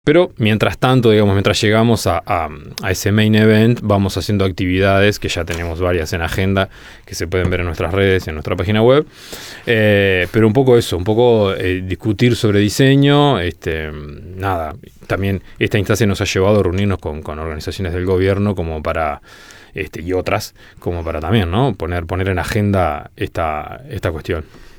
Pero mientras tanto, digamos, mientras llegamos a ese main event, vamos haciendo actividades que ya tenemos varias en agenda, que se pueden ver en nuestras redes, en nuestra página web. Pero un poco eso, un poco discutir sobre diseño. Nada, también esta instancia nos ha llevado a reunirnos con organizaciones del gobierno como para, y otras, como para también, ¿no? poner en agenda esta cuestión.